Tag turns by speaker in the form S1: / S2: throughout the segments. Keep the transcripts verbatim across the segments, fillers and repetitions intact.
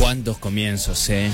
S1: Cuántos comienzos, eh.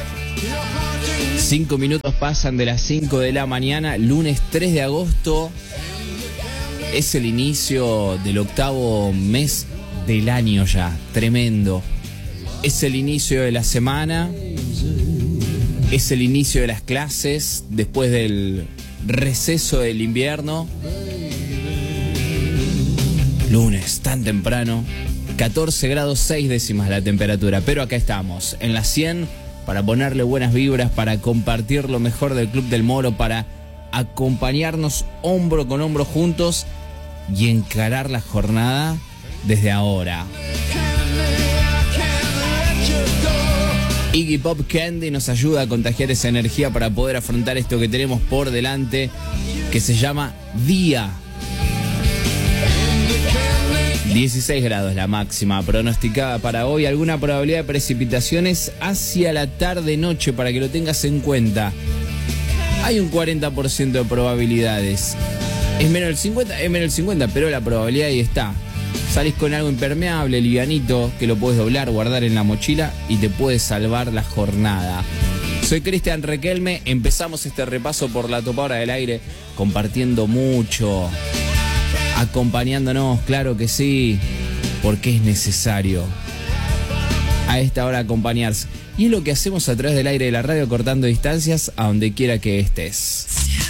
S1: Cinco minutos pasan de las cinco de la mañana, lunes tres de agosto. Es el inicio del octavo mes del año ya, tremendo. Es el inicio de la semana, es el inicio de las clases después del receso del invierno. Lunes, tan temprano, catorce grados seis décimas la temperatura, pero acá estamos, en la cien, para ponerle buenas vibras, para compartir lo mejor del Club del Moro, para acompañarnos hombro con hombro juntos y encarar la jornada desde ahora. Iggy Pop Candy nos ayuda a contagiar esa energía para poder afrontar esto que tenemos por delante, que se llama día. dieciséis grados la máxima pronosticada para hoy. Alguna probabilidad de precipitaciones hacia la tarde-noche para que lo tengas en cuenta. Hay un cuarenta por ciento de probabilidades. Es menos del cincuenta, es menos del cincuenta, pero la probabilidad ahí está. Salís con algo impermeable, livianito, que lo puedes doblar, guardar en la mochila y te puede salvar la jornada. Soy Cristian Requelme, empezamos este repaso por la topadora del aire, compartiendo mucho, acompañándonos, claro que sí, porque es necesario a esta hora acompañarse. Y es lo que hacemos a través del aire de la radio, cortando distancias a donde quiera que estés.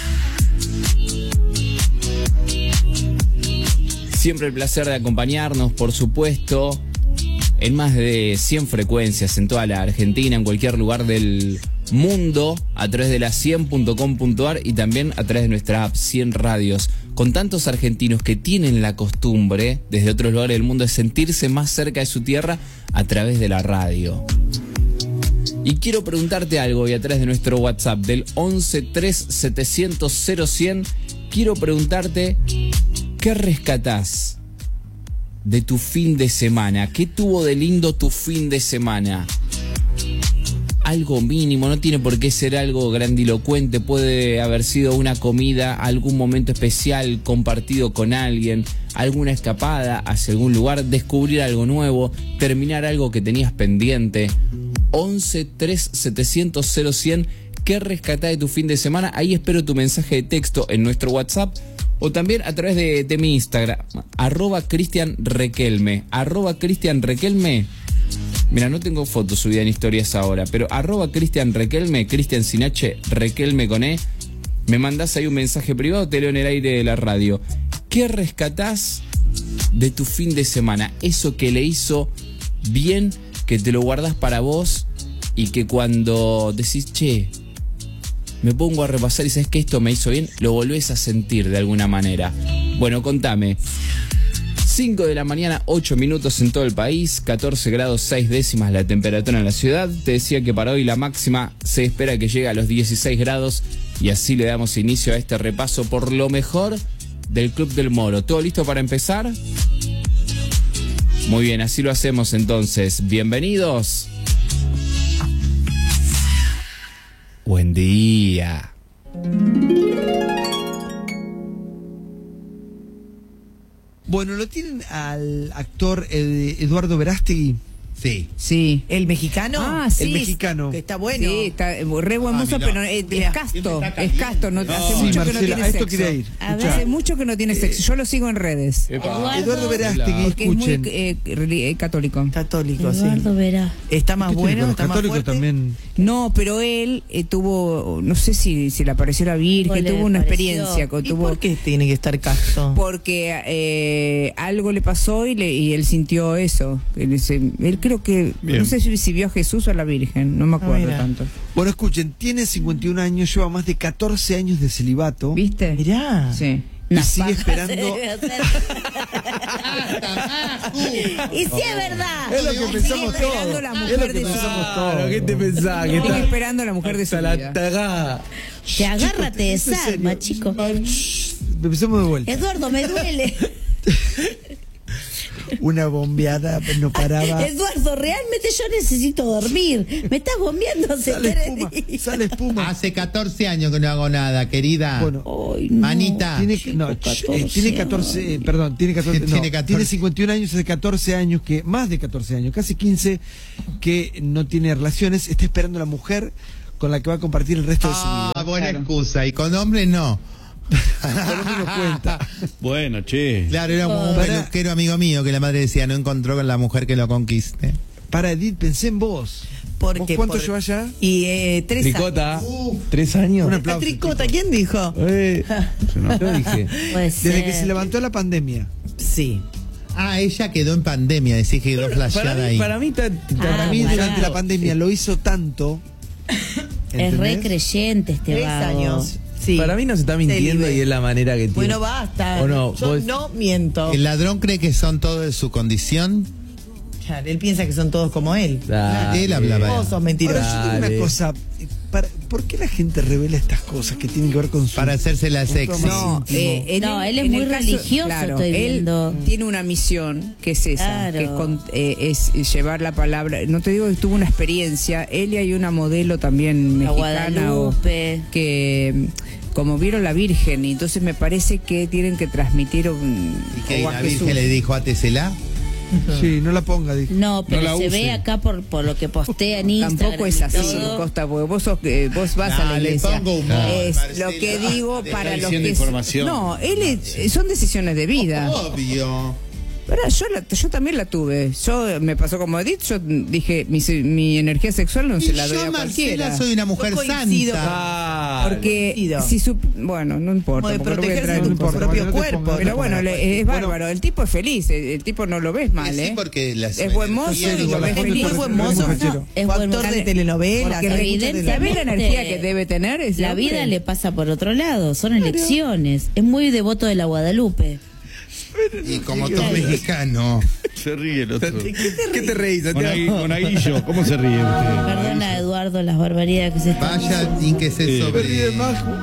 S1: Siempre el placer de acompañarnos, por supuesto, en más de cien frecuencias en toda la Argentina, en cualquier lugar del mundo, a través de la cien punto com punto a r y también a través de nuestra app cien Radios, con tantos argentinos que tienen la costumbre, desde otros lugares del mundo, de sentirse más cerca de su tierra a través de la radio. Y quiero preguntarte algo, y a través de nuestro WhatsApp del once tres setecientos cero cien, quiero preguntarte, ¿qué rescatás de tu fin de semana? ¿Qué tuvo de lindo tu fin de semana? Algo mínimo, no tiene por qué ser algo grandilocuente, puede haber sido una comida, algún momento especial compartido con alguien, alguna escapada hacia algún lugar, descubrir algo nuevo, terminar algo que tenías pendiente. once tres setecientos cero cien, ¿qué rescatás de tu fin de semana? Ahí espero tu mensaje de texto en nuestro WhatsApp. O también a través de, de mi Instagram, arroba Cristian Requelme, arroba Cristian Requelme. Mira, no tengo fotos subidas en historias ahora, pero arroba Cristian Requelme, Cristian sin H, Requelme con E. Me mandás ahí un mensaje privado, te leo en el aire de la radio. ¿Qué rescatás de tu fin de semana? Eso que le hizo bien, que te lo guardás para vos y que cuando decís, che, me pongo a repasar y sabes que esto me hizo bien, lo volvés a sentir de alguna manera. Bueno, contame. cinco de la mañana, ocho minutos en todo el país, catorce grados seis décimas la temperatura en la ciudad. Te decía que para hoy la máxima se espera que llegue a los dieciséis grados y así le damos inicio a este repaso por lo mejor del Club del Moro. ¿Todo listo para empezar? Muy bien, así lo hacemos entonces. Bienvenidos. Buen día.
S2: Bueno, ¿lo tienen al actor Ed- Eduardo Verástegui?
S3: Sí.
S4: Sí.
S5: ¿El mexicano?
S4: Ah, sí.
S2: El mexicano.
S5: Que está bueno.
S4: Sí, está re buen
S3: Ah,
S4: mozo,
S3: mirá.
S4: pero es, es casto, es casto, no,
S3: No,
S4: hace
S2: Sí,
S4: mucho que no
S2: Marcela,
S4: tiene
S2: a esto
S4: sexo.
S2: quería ir.
S4: A ver,
S2: Escuchá.
S4: hace mucho que no tiene sexo, yo lo sigo en redes.
S3: Epa.
S2: Eduardo Verástegui,
S4: Porque es muy
S2: escuchen.
S4: eh, reli- eh, católico.
S5: Católico,
S6: Eduardo
S5: sí.
S6: Verá.
S5: ¿Está más
S2: ¿Qué tiene con
S5: bueno?
S2: los
S5: ¿Está más
S2: católicos
S5: fuerte?
S2: también?
S4: No, pero él eh, tuvo, no sé si, si le apareció la Virgen,
S6: ¿Cómo le
S4: tuvo una
S6: pareció?
S4: experiencia. con-
S5: ¿Y
S4: tuvo,
S5: por qué tiene que estar casto?
S4: Porque eh, algo le pasó y, le, y él sintió eso. Él, se- él creo que,
S2: Bien.
S4: no sé si, si vio a Jesús o a la Virgen, no me acuerdo
S5: mira.
S4: tanto.
S2: Bueno, escuchen, tiene cincuenta y un años, lleva más de catorce años de celibato.
S4: ¿Viste?
S5: Mirá.
S4: Sí.
S2: Y
S4: Las
S2: sigue
S4: pajas.
S2: esperando.
S6: Y sí es verdad.
S2: Es lo que pensamos
S4: esperando
S2: todos.
S4: la
S2: Es
S4: mujer
S2: lo que
S4: de su
S2: pensamos
S4: vida.
S2: todos.
S3: ¿Qué te pensás? ¿Qué
S4: Sigue
S3: tal?
S4: esperando a la mujer de su
S3: Hasta la
S4: vida.
S3: tagada.
S6: Que agárrate de
S2: ¿Es en
S6: salma,
S2: serio?
S6: chico.
S2: Shh, Empecemos de vuelta.
S6: Eduardo, me duele.
S2: una bombeada, no paraba.
S6: Eduardo, realmente yo necesito dormir. Me estás bombeando hace
S2: Sale
S6: tres
S2: espuma,
S6: días.
S2: sale espuma.
S3: Hace catorce años que no hago nada, querida.
S2: Bueno,
S6: Ay, no.
S3: Manita.
S2: Tiene, no,
S6: catorce
S2: eh, tiene catorce, eh, perdón, tiene catorce, no,
S3: Tiene catorce.
S2: tiene cincuenta y un años, hace catorce años que, más de catorce años, casi quince, que no tiene relaciones, está esperando a la mujer con la que va a compartir el resto de su vida.
S3: Ah, buena excusa. Y con hombres no.
S2: Pero no lo cuenta.
S7: Bueno, che.
S3: Claro, era un
S2: Para-
S3: peluquero amigo mío que la madre decía, no encontró con la mujer que lo conquiste.
S2: Para Edith, pensé en vos.
S5: Porque
S2: ¿Vos cuánto
S5: por-
S2: llevas ya?
S5: Y eh, tres
S1: Tricota.
S5: años.
S1: Tres años.
S2: Un
S5: La
S2: aplauso.
S5: tricota,
S2: chicos.
S5: ¿quién dijo?
S1: Eh, yo dije.
S6: Puede
S2: Desde
S6: ser.
S2: que se levantó la pandemia.
S5: Sí.
S3: Ah, ella quedó en pandemia, decís que quedó
S1: Para
S3: flasheada
S1: mí,
S3: ahí.
S1: para mí está-
S2: Para
S6: Ah,
S2: mí,
S6: pará.
S2: durante la pandemia lo hizo tanto.
S6: Es re
S2: ¿entendés?
S6: creyente este
S5: Tres
S6: vago.
S5: años. Sí.
S1: Para mí no se está mintiendo
S5: libre.
S1: y es la manera que tiene.
S5: Bueno, basta.
S1: ¿O no?
S5: Yo
S1: Vos-
S5: no miento.
S3: ¿El ladrón cree que son todos de su condición?
S5: Claro, él piensa que son todos como él.
S1: Dale.
S3: Él hablaba.
S5: Vos sos mentiroso.
S2: Ahora, yo tengo
S1: Dale.
S2: una cosa. Para, ¿por qué la gente revela estas cosas que tienen que ver con su...
S3: Para hacerse la sexy.
S4: No, eh, en
S6: No,
S4: el-
S6: él es
S4: en
S6: muy
S4: el caso-
S6: religioso,
S4: claro,
S6: estoy
S4: él
S6: viendo.
S4: tiene una misión que es esa,
S6: Claro.
S4: que es, con- eh, es llevar la palabra. No te digo que tuvo una experiencia. Él y hay una modelo también
S6: La
S4: mexicana o-
S6: Guadalupe.
S4: que como vieron la Virgen, y entonces me parece que tienen que transmitir un,
S3: ¿Y que
S4: o a
S3: la
S4: Jesús.
S3: Virgen le dijo, átesela?
S2: Sí, no la ponga, dije.
S6: No, pero
S7: la
S6: se
S7: use.
S6: ve acá por, por lo que postea en Instagram.
S4: Tampoco es
S6: y
S4: así,
S6: todo.
S4: Costa, porque vos, sos, eh, vos vas a la
S3: Dale,
S4: iglesia.
S3: pongo humor,
S4: es
S3: Marcela.
S4: lo que digo
S3: Te
S4: para
S7: está
S4: los
S7: diciendo
S4: que...
S7: información.
S4: No, él es- son decisiones de vida.
S3: Obvio.
S4: Pero yo, la- yo también la tuve. Yo me pasó como Edith, yo dije, mi, se- mi energía sexual no
S3: Y
S4: se la doy
S3: yo,
S4: a cualquiera.
S3: Marcela, soy una mujer
S5: Yo coincido.
S3: santa.
S1: Ah,
S4: Porque
S5: Coincido.
S4: si su, bueno, no importa.
S5: Como de
S4: porque no voy a
S5: protegerse
S4: entrar en
S5: tu
S4: tu
S2: importa,
S5: propio
S2: no te
S5: cuerpo.
S2: pongas-
S4: Pero
S2: no
S4: bueno,
S2: te
S4: le-
S2: pongas-
S4: es
S2: Bueno,
S4: bárbaro. El tipo es feliz, el, el tipo no lo ves mal,
S3: Sí,
S4: ¿eh?
S3: porque la-
S4: Es buen mozo
S2: Yo sé,
S4: y
S2: digo,
S4: lo
S2: la
S4: ves
S2: foto
S4: feliz.
S5: Es muy buen
S2: Muy
S5: mozo.
S2: fachero.
S6: Es
S5: Fue
S6: buen
S5: actor de
S6: mozo.
S5: telenovelas.
S6: Porque
S5: hace mucho
S6: evidentemente-
S5: de-
S4: ¿Sabés la energía que debe tener? ese
S6: La
S4: hombre?
S6: vida le pasa por otro lado, son elecciones. Es muy devoto de la Guadalupe.
S3: Y como todo mexicano.
S7: Se ríe el otro.
S1: ¿Qué te reís,
S7: Con,
S1: Santiago?
S7: Agui- con Aguillo, ¿cómo se ríe usted?
S6: Perdona, Eduardo, las barbaridades que se están
S3: Vaya y que se
S7: Sí.
S3: sobre.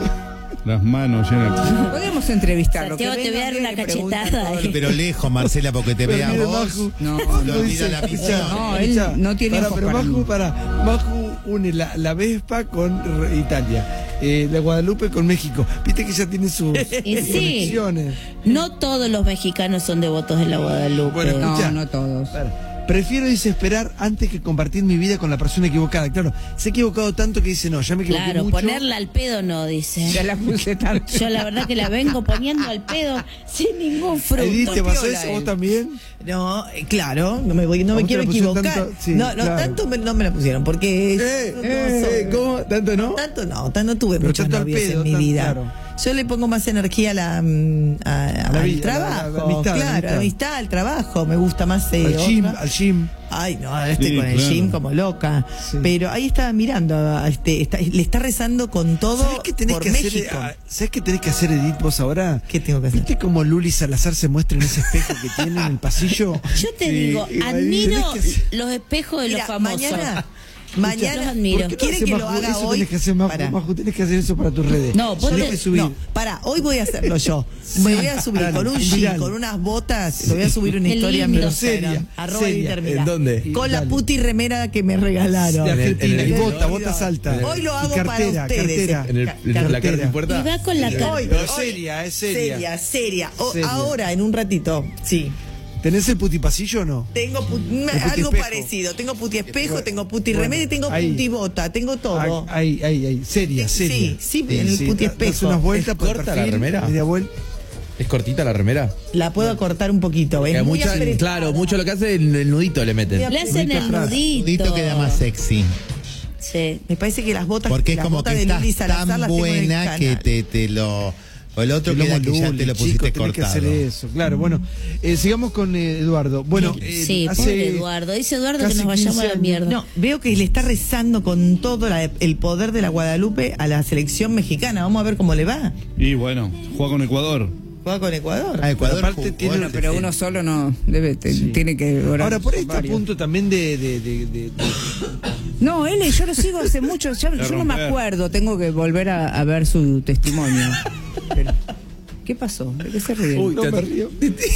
S7: Las manos llenas.
S4: Podemos entrevistarlo.
S6: Santiago,
S4: que
S6: te voy a dar
S4: venga
S6: una
S4: y le pregunte
S6: cachetada.
S4: todo lo-
S3: Pero lejos, Marcela, porque te vea
S2: Pero mire,
S3: vos.
S2: Maju,
S4: No,
S2: Maju
S3: lo olvida
S2: dice-
S3: la visión.
S4: No, él
S2: escuchá,
S4: no tiene
S2: pará,
S4: ojos
S2: pero
S4: para
S2: Maju,
S4: mí.
S2: para, Maju une la, la Vespa con R- Italia, eh, la Guadalupe con México. Viste que ya tiene sus
S6: Y sí.
S2: conexiones.
S6: No todos los mexicanos son devotos de la Guadalupe.
S2: Bueno,
S4: No,
S2: escuchá.
S4: no todos.
S2: Para, prefiero dice esperar antes que compartir mi vida con la persona equivocada. Claro, se ha equivocado tanto que dice, no, ya me equivoqué
S6: Claro,
S2: mucho.
S6: ponerla al pedo no, dice.
S4: Ya la puse tanto.
S6: Yo la verdad que la vengo poniendo al pedo sin ningún fruto.
S2: Edith, ¿te pasó
S5: Piola
S2: eso
S5: él.
S2: vos también?
S5: No, eh, claro, no me, voy, no
S2: ¿A
S5: me
S2: vos te
S5: quiero
S2: la pusieron
S5: equivocar.
S2: tanto? Sí,
S5: no, no,
S2: claro.
S5: tanto me- no me la pusieron, porque...
S2: Eh,
S5: no
S1: Eh,
S5: son-
S1: ¿Cómo? ¿Tanto no?
S5: Tanto no, tanto no tuve
S2: Pero
S5: muchas
S2: tanto al
S5: novias
S2: pedo,
S5: en mi
S2: tan-
S5: vida.
S2: claro.
S5: Yo le pongo más energía a la, mm, a- a-
S2: la
S5: al
S2: vida,
S5: trabajo,
S2: la- la- la amistad, la
S5: claro,
S2: amistad.
S5: la amistad, al trabajo, me gusta más eh,
S2: Al gym,
S5: otra.
S2: al gym.
S5: Ay, no, ahora estoy
S7: Sí,
S5: con el
S7: claro.
S5: gym como loca.
S2: Sí.
S5: Pero ahí estaba mirando, a este, está- le está rezando con todo
S2: ¿Sabés qué tenés
S5: por
S2: que hacer?
S5: México.
S2: ah, ¿Sabés qué tenés que hacer, Edith, vos ahora?
S5: ¿Qué tengo que hacer?
S2: ¿Viste cómo Luli Salazar se muestra en ese espejo que tiene en el pasillo?
S6: Yo te
S2: Sí,
S6: digo,
S2: y-
S6: admiro
S2: tenés que hacer-
S6: los espejos de
S5: Mira,
S6: los famosos.
S5: mañana,
S6: Los
S5: mañana,
S6: admiro.
S2: ¿Por qué no
S5: ¿quiere
S2: hace
S5: que lo
S2: Maju?
S5: haga
S2: Eso
S5: hoy?
S2: tenés que hacer, Maju,
S5: Pará.
S2: Maju, tenés que hacer eso para tus redes.
S6: No, vos
S2: tenés
S6: te-
S2: que subir.
S5: No, para, hoy voy a hacerlo yo. Me voy a subir
S2: Dale,
S5: con un
S2: en
S5: jean,
S2: viral.
S5: con unas botas, lo voy a subir una
S6: Qué
S5: historia a mi
S6: lindo.
S5: Instagram.
S2: Seria,
S5: Arroba
S2: seria.
S5: Intermira.
S1: ¿En dónde?
S5: Con la
S2: Dale.
S5: puti remera que me regalaron.
S2: De Argentina,
S1: en
S2: y
S1: el-
S2: bota,
S5: en el-
S2: botas altas.
S5: Hoy lo
S2: Y
S5: hago
S2: cartera,
S5: para ustedes.
S2: cartera.
S1: En, el,
S5: Ca-
S1: en la
S2: cartera.
S1: carta
S6: Y
S1: puerta.
S6: va con la
S5: Hoy,
S6: cara.
S2: Pero
S5: hoy-
S2: seria, es seria.
S5: Seria, seria. O-
S2: Seria.
S5: Ahora, en un ratito, sí.
S2: ¿Tenés el putipasillo o no?
S5: Tengo pu- me-
S2: puti
S5: algo
S2: espejo.
S5: parecido. Tengo puti espejo,
S2: Bueno,
S5: tengo puti
S2: bueno,
S5: remera y tengo
S2: ahí.
S5: puti bota. Tengo todo.
S2: Ahí, ahí, ahí. Seria,
S5: Sí,
S2: seria.
S5: sí, en el puti
S2: da- das
S5: espejo.
S2: unas vueltas
S1: ¿Es
S2: por el
S1: corta la
S2: perfil,
S1: remera?
S2: media vuelta.
S1: ¿Es cortita la remera?
S5: La puedo cortar un poquito. Es
S1: Que
S5: muy
S1: mucha-
S5: apretada.
S1: claro, mucho lo que hace el, el nudito le meten.
S5: Mira,
S6: Le hacen el
S2: atrás.
S6: nudito.
S3: Nudito queda más sexy.
S6: Sí.
S5: Me parece que las botas,
S3: Porque es
S5: las
S3: como
S5: botas
S3: que
S5: de
S3: estás
S5: Lili Salazar
S3: tan
S5: las tengo en el
S3: buena que
S5: canal.
S3: te, te lo... O el otro
S2: El
S3: queda
S2: lomo
S3: que ya
S2: Luli,
S3: te lo
S2: chico,
S3: pusiste
S2: tenés que
S3: cortado.
S2: hacer eso, claro. Bueno, eh, sigamos con eh, Eduardo. Bueno, eh,
S6: Sí,
S2: hace
S6: pobre Eduardo. Dice Eduardo que
S2: casi
S6: nos vayamos a la
S2: quince años.
S6: mierda.
S5: No, veo que le está rezando con todo la- el poder de la Guadalupe a la selección mexicana. Vamos a ver cómo le va.
S7: Y bueno, juega con Ecuador.
S5: Juega con Ecuador.
S3: Ah, Ecuador
S2: Pero aparte
S3: jugó,
S2: tiene-
S3: bueno,
S4: Pero uno solo no debe, te- tiene que orar.
S2: Ahora, por ahí
S4: con
S2: está a
S4: varios.
S2: punto también de... de, de, de- de-
S4: No, él, yo lo sigo hace mucho, ya- yo no me
S7: romper.
S4: acuerdo, tengo que volver a, a ver su testimonio. Pero, ¿Qué pasó? ¿De qué se ríen?
S2: Uy, no me río.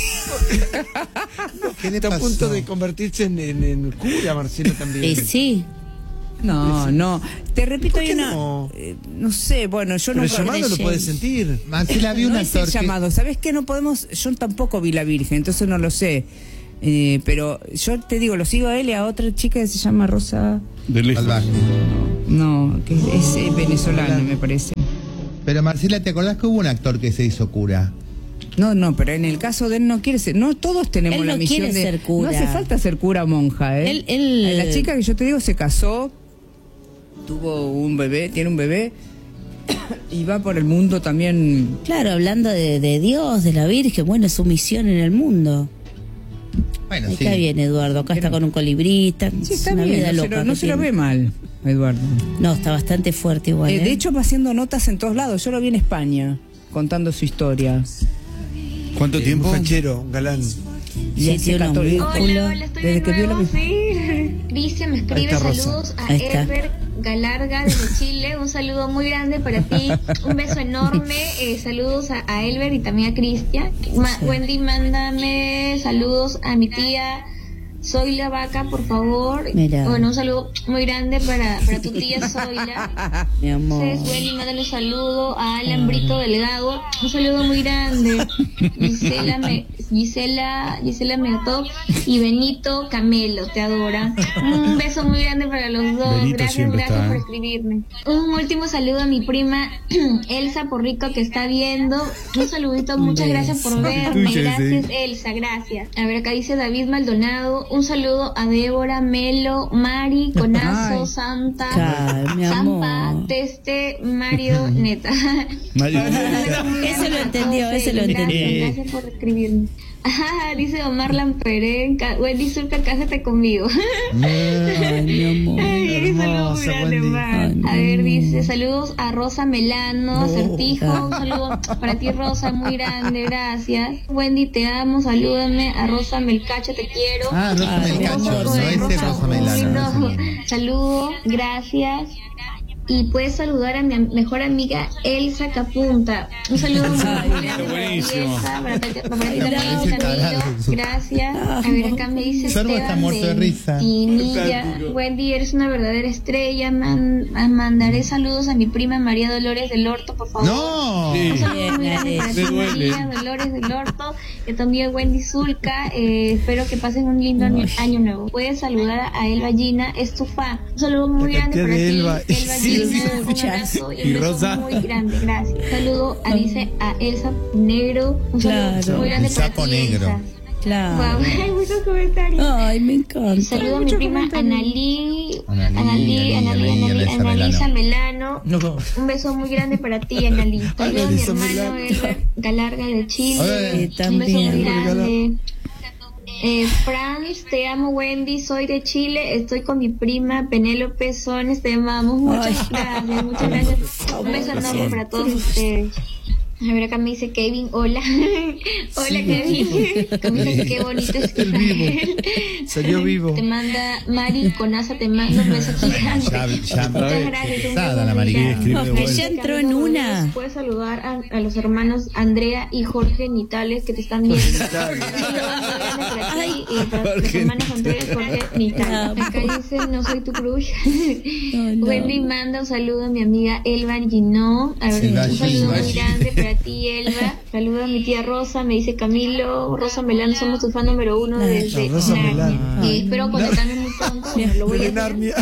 S3: ¿Qué le
S2: Está a
S3: pasó?
S2: punto de convertirse en, en, en cura, Marcelo, también.
S6: Y sí.
S4: No, no. Te repito,
S2: ¿Por
S4: hay
S2: qué
S4: una.
S2: no?
S4: eh, no sé, bueno, yo
S2: Pero
S4: no.
S2: el llamado lo puedes sentir.
S3: Marcela, vi un
S4: no es el
S3: actor que...
S4: llamado. ¿Sabes qué? No podemos. Yo tampoco vi La Virgen, entonces no lo sé. Eh, pero yo te digo, lo sigo a él y a otra chica que se llama Rosa.
S7: De lejos.
S3: Salvaje.
S4: No, que es, es venezolana, me parece.
S3: Pero Marcela, ¿te acordás que hubo un actor que se hizo cura?
S4: No, no, pero en el caso de él no quiere ser. No todos tenemos
S6: Él
S4: la
S6: no
S4: misión
S6: quiere
S4: de.
S6: ser cura.
S4: No hace falta ser cura o monja, ¿eh?
S6: Él- él-
S4: La chica que yo te digo se casó, tuvo un bebé, tiene un bebé y va por el mundo también.
S6: Claro, hablando de, de Dios, de la Virgen, bueno, es su misión en el mundo.
S3: Bueno,
S6: Ahí
S3: sí.
S6: está bien, Eduardo. Acá está con un colibrista.
S4: Sí,
S6: es
S4: está
S6: una
S4: bien,
S6: vida
S4: no,
S6: loca.
S4: se lo, no
S6: que
S4: se lo
S6: tiene.
S4: ve mal, Eduardo.
S6: No, está bastante fuerte igual.
S4: Eh,
S6: ¿eh?
S4: de hecho va haciendo notas en todos lados. Yo lo vi en España contando su historia.
S7: ¿Cuánto
S2: Un
S7: tiempo?
S2: fachero, un galán.
S4: Y
S6: Sí,
S4: hace
S6: tiene unos
S4: católico.
S6: músculos.
S8: Hola, hola, estoy
S4: Desde
S8: de
S4: que vio
S8: nuevo,
S4: la-
S8: sí. Cristian me escribe
S2: Ahí está Rosa.
S8: saludos a
S6: Ahí está.
S8: Elber Galarga desde Chile. Un saludo muy grande para ti. Un beso enorme. Eh, saludos a, a Elber y también a Cristian. Ma- Wendy, mándame saludos a mi tía Zoila Vaca, por favor.
S6: Mira.
S8: Bueno, un saludo muy grande para, para tu tía Zoila.
S6: Mi amor.
S8: Entonces, Wendy, mándale un saludo a Alan Brito Delgado. Un saludo muy grande. Gisela, me, Gisela, Gisela Meotó y Benito Camelo, te adora. Un beso muy grande para los dos.
S7: Benito
S8: Gracias,
S7: siempre
S8: gracias
S7: está,
S8: por
S7: ¿eh?
S8: escribirme. Un último saludo a mi prima Elsa Porrico que está viendo. Un saludito, muchas gracias por verme.
S7: Tuya,
S8: Gracias,
S7: sí.
S8: Elsa, gracias. A ver, acá dice David Maldonado. Un saludo a Débora, Melo, Mari, Conazo,
S4: Ay.
S8: Santa,
S6: Ay, mi
S8: Zampa,
S6: amor.
S8: Teste, Mario, Neta.
S7: Mario.
S6: Ese lo entendió, ese lo
S8: Gracias,
S6: entendió.
S8: Gracias por escribirme. Ajá, dice Omar Lamperén, ca- Wendy Zulca, cásate conmigo.
S6: Ay, mi amor.
S8: Ay, saludos muy
S2: hermosa,
S8: grande,
S2: Wendy.
S8: Omar.
S6: Ay,
S8: A ver, dice, saludos a Rosa Melano, Acertijo, un saludo para ti, Rosa, muy grande, gracias. Wendy, te amo, salúdame. A Rosa Melcacho, te quiero.
S3: Ah, Rosa
S6: Ay,
S3: Melcacho,
S6: amor,
S3: no
S6: sí,
S3: ese
S8: Rosa
S3: Rosa Melano.
S8: Rubio,
S3: ese no.
S8: saludo, gracias. Y puedes saludar a mi am- mejor amiga Elsa Capunta. Un saludo muy grande para ti,
S7: buenísimo.
S8: Elsa, para ti para ti también,
S3: Ese
S8: Camilo.
S3: tarado.
S8: Gracias. A ver, acá me dice
S3: Sorbo está
S8: Esteban
S3: muerto de risa.
S8: Pinilla. Wendy, eres una verdadera estrella. Man- mandaré saludos a mi prima María Dolores del Orto, por favor.
S3: ¡No!
S7: Sí.
S8: Un saludo muy grande para
S7: Me
S8: ti,
S7: duele.
S8: María Dolores del Orto, que también Wendy Zulca. Eh, espero que pasen un lindo año, año nuevo. Puedes saludar a Elba Gina, es tu fan. Un saludo muy
S2: La
S8: grande para
S2: cantidad
S8: ti,
S2: de Elba.
S8: Elba
S2: Sí,
S8: Gina.
S2: sí,
S8: Un
S6: escuchas.
S8: abrazo y
S7: Y
S8: un beso
S7: Rosa.
S8: muy grande, gracias. Un saludo a, dice, a Elsa Negro. Un saludo
S6: Claro.
S8: muy grande
S3: El
S8: para
S3: sapo
S8: ti,
S3: negro.
S8: Elsa.
S6: Claro.
S8: Wow, hay muchos comentarios.
S6: Ay, me encanta.
S8: Saludo a mi prima Analí,
S3: Analí,
S8: Analí,
S3: Analí,
S8: Analí,
S3: Analí,
S8: Analí,
S3: Elsa
S8: Analisa Melano.
S2: No.
S8: Un beso muy grande para ti, Analí. Saludo a mi
S2: Analisa
S8: hermano
S2: Melano.
S8: Elber Galarga de Chile.
S3: Ay,
S8: Un beso
S6: también.
S8: muy grande. Eh, Franz, te amo, Wendy, soy de Chile, estoy con mi prima Penélope Sones, te amamos, muchas
S6: Ay.
S8: gracias, muchas gracias. Un beso enorme para todos ustedes. A ver, acá me dice Kevin, hola. Hola, Kevin. Camila, qué bonito es
S2: El vivo. Salió vivo.
S8: Te manda Mari Conaza, te manda un beso gigante.
S3: Ya, ya,
S8: Muchas gracias. un
S3: pesada
S8: beso
S3: la
S8: muy
S3: Mariquita.
S8: grande.
S7: Escribe de
S6: Que
S7: vuelta.
S6: ya entró en una.
S8: Puedes saludar a, a los hermanos Andrea y Jorge Nitales que te están viendo. Ay, y para los hermanos Andrea y Jorge Nitales. Acá dice, no soy tu crush.
S6: No, no.
S8: Wendy manda un saludo a mi amiga Elba Gino. A ver,
S3: Silva
S8: un saludo
S3: Gino.
S8: muy grande para ti, Elba. Saludo a mi tía Rosa, me dice Camilo. Rosa Melano, somos tu fan número uno desde
S2: La Rosa
S8: Narnia.
S2: Melano.
S8: Y espero conectarme muy pronto. Bueno, lo voy a
S2: De
S8: hacer.
S2: Narnia.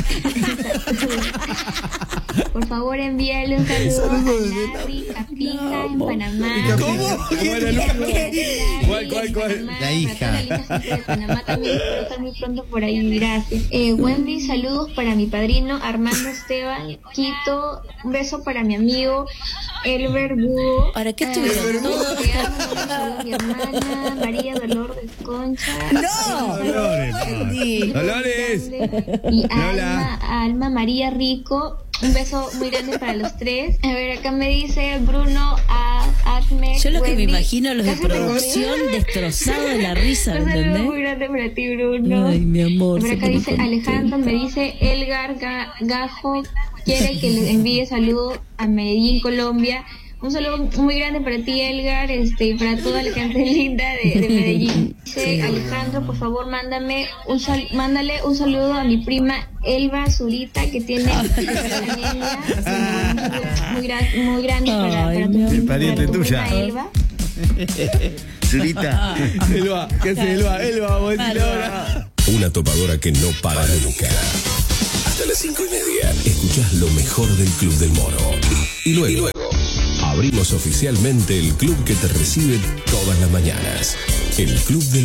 S8: Por favor, envíale un saludo
S2: Saludo
S8: a
S2: desde
S8: Nari Capija
S6: No,
S8: en
S6: mo-
S8: Panamá.
S2: ¿Cómo?
S7: ¿Cómo era Lucas? ¿Cuál, cuál, cuál?
S3: La hija.
S8: La hija de Panamá también espero estar muy pronto por ahí, gracias. Eh, Wendy, saludos para mi padrino Armando Esteban Quito. Un beso para mi amigo Elber Búho.
S6: ¿Para qué
S8: Eh,
S6: estuvieron todos?
S8: te amo, un saludo a mi hermana María Dolores Concha.
S6: ¡No!
S7: Dolores.
S6: Wendy.
S7: Dolores.
S8: Y
S7: Lola.
S8: Alma, Alma María Rico. Un beso muy grande para los tres. A ver, acá me dice Bruno a Acme.
S6: Yo lo que me
S8: Wendy,
S6: imagino los de
S8: cásate conmigo.
S6: producción destrozados de la risa,
S8: Un
S6: ¿me
S8: saludo muy
S6: entendés?
S8: grande para ti, Bruno.
S6: Ay, mi amor.
S8: A ver,
S6: se
S8: acá
S6: pone
S8: dice
S6: contento.
S8: Alejandro, me dice Elgar Ga- Gajo. Quiere que le envíe saludo a Medellín, Colombia. Un saludo muy grande para ti, Elgar, este, y para toda la gente linda de, de Medellín. Dice Alejandro, por favor, mándame un sal, mándale un saludo a mi prima Elba Zurita, que tiene anemia. Muy, gran, muy grande para, para tu,
S7: Es pariente
S8: para tu
S7: tuya.
S8: prima Elba.
S7: Zurita.
S1: Elba, ¿qué hace Elba? Elba, vamos a decir ahora.
S9: Una topadora que no para nunca. Hasta las cinco y media. Escuchás lo mejor del Club del Moro. Y luego, y luego abrimos oficialmente el club que te recibe todas las mañanas. El Club del